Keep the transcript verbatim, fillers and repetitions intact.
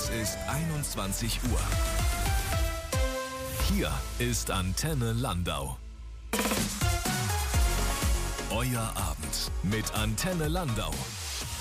Es ist einundzwanzig Uhr. Hier ist Antenne Landau. Euer Abend mit Antenne Landau.